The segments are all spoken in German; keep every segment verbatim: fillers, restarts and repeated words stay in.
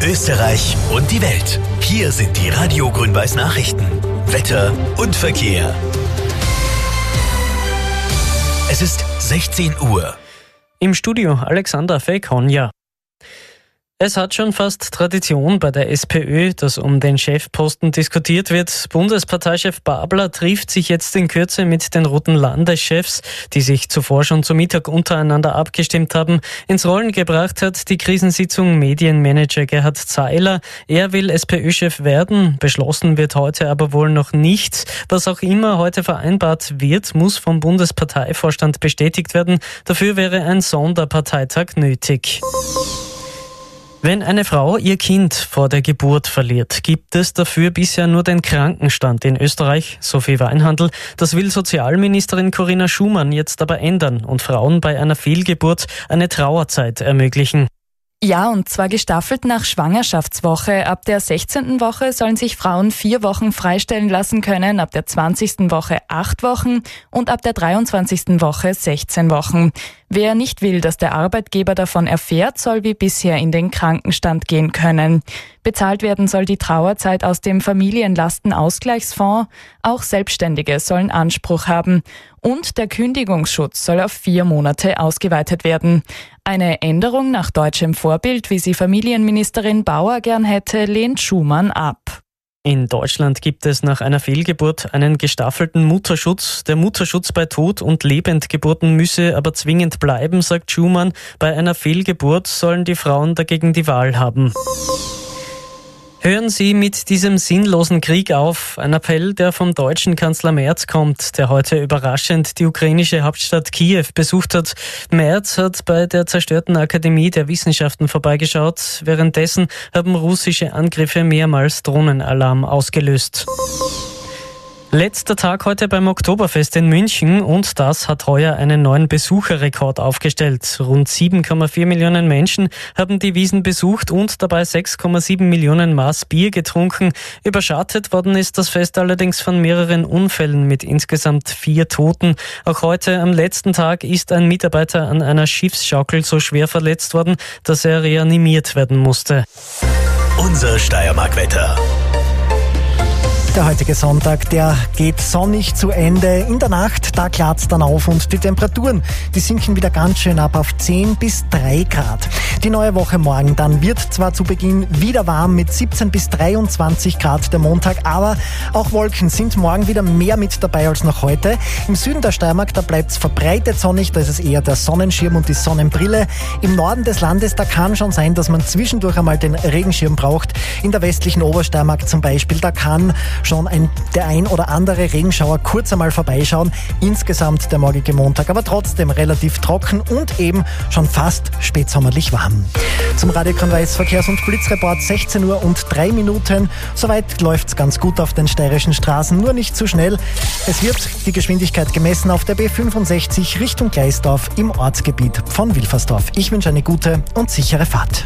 Österreich und die Welt. Hier sind die Radio Grün-Weiß Nachrichten. Wetter und Verkehr. Es ist sechzehn Uhr. Im Studio Alexander Fekonja. Es hat schon fast Tradition bei der SPÖ, dass um den Chefposten diskutiert wird. Bundesparteichef Babler trifft sich jetzt in Kürze mit den roten Landeschefs, die sich zuvor schon zu Mittag untereinander abgestimmt haben. Ins Rollen gebracht hat die Krisensitzung Medienmanager Gerhard Zeiler. Er will SPÖ-Chef werden. Beschlossen wird heute aber wohl noch nichts. Was auch immer heute vereinbart wird, muss vom Bundesparteivorstand bestätigt werden. Dafür wäre ein Sonderparteitag nötig. Wenn eine Frau ihr Kind vor der Geburt verliert, gibt es dafür bisher nur den Krankenstand in Österreich, Sophie Weinhandl. Das will Sozialministerin Corinna Schumann jetzt aber ändern und Frauen bei einer Fehlgeburt eine Trauerzeit ermöglichen. Ja, und zwar gestaffelt nach Schwangerschaftswoche. Ab der sechzehnten Woche sollen sich Frauen vier Wochen freistellen lassen können, ab der zwanzigsten Woche acht Wochen und ab der dreiundzwanzigsten Woche sechzehn Wochen. Wer nicht will, dass der Arbeitgeber davon erfährt, soll wie bisher in den Krankenstand gehen können. Bezahlt werden soll die Trauerzeit aus dem Familienlastenausgleichsfonds. Auch Selbstständige sollen Anspruch haben. Und der Kündigungsschutz soll auf vier Monate ausgeweitet werden. Eine Änderung nach deutschem Vorbild, wie sie Familienministerin Bauer gern hätte, lehnt Schumann ab. In Deutschland gibt es nach einer Fehlgeburt einen gestaffelten Mutterschutz. Der Mutterschutz bei Tod- und Lebendgeburten müsse aber zwingend bleiben, sagt Schumann. Bei einer Fehlgeburt sollen die Frauen dagegen die Wahl haben. Hören Sie mit diesem sinnlosen Krieg auf. Ein Appell, der vom deutschen Kanzler Merz kommt, der heute überraschend die ukrainische Hauptstadt Kiew besucht hat. Merz hat bei der zerstörten Akademie der Wissenschaften vorbeigeschaut. Währenddessen haben russische Angriffe mehrmals Drohnenalarm ausgelöst. Letzter Tag heute beim Oktoberfest in München und das hat heuer einen neuen Besucherrekord aufgestellt. Rund sieben Komma vier Millionen Menschen haben die Wiesn besucht und dabei sechs Komma sieben Millionen Maß Bier getrunken. Überschattet worden ist das Fest allerdings von mehreren Unfällen mit insgesamt vier Toten. Auch heute am letzten Tag ist ein Mitarbeiter an einer Schiffsschaukel so schwer verletzt worden, dass er reanimiert werden musste. Unser Steiermark-Wetter. Der heutige Sonntag, der geht sonnig zu Ende. In der Nacht, da klart's dann auf und die Temperaturen, die sinken wieder ganz schön ab auf zehn bis drei Grad. Die neue Woche morgen dann wird zwar zu Beginn wieder warm mit siebzehn bis dreiundzwanzig Grad der Montag, aber auch Wolken sind morgen wieder mehr mit dabei als noch heute. Im Süden der Steiermark, da bleibt's verbreitet sonnig, da ist es eher der Sonnenschirm und die Sonnenbrille. Im Norden des Landes, da kann schon sein, dass man zwischendurch einmal den Regenschirm braucht. In der westlichen Obersteiermark zum Beispiel, da kann schon ein, der ein oder andere Regenschauer kurz einmal vorbeischauen. Insgesamt der morgige Montag, aber trotzdem relativ trocken und eben schon fast spätsommerlich warm. Zum Radio Grün-Weiß Verkehrs- und Blitzreport sechzehn Uhr und drei Minuten. Soweit läuft's ganz gut auf den steirischen Straßen, nur nicht zu schnell. Es wird die Geschwindigkeit gemessen auf der B fünfundsechzig Richtung Gleisdorf im Ortsgebiet von Wilfersdorf. Ich wünsche eine gute und sichere Fahrt.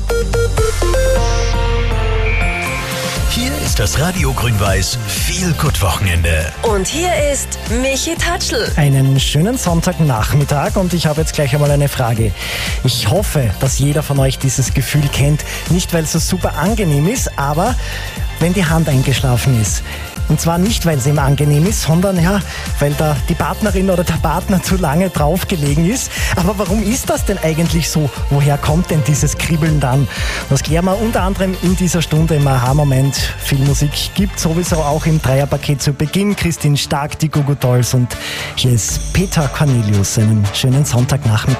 Hier ist das Radio Grün-Weiß Feel-Good-Wochenende. Und hier ist Michi Tatschl. Einen schönen Sonntagnachmittag und ich habe jetzt gleich einmal eine Frage. Ich hoffe, dass jeder von euch dieses Gefühl kennt. Nicht, weil es so super angenehm ist, aber wenn die Hand eingeschlafen ist. Und zwar nicht, weil sie ihm angenehm ist, sondern ja, weil da die Partnerin oder der Partner zu lange draufgelegen ist. Aber warum ist das denn eigentlich so? Woher kommt denn dieses Kribbeln dann? Das klären wir unter anderem in dieser Stunde im Aha-Moment. Viel Musik gibt sowieso auch im Dreierpaket zu Beginn. Christine Stark, die Goo Goo Dolls und hier ist Peter Cornelius. Einen schönen Sonntagnachmittag.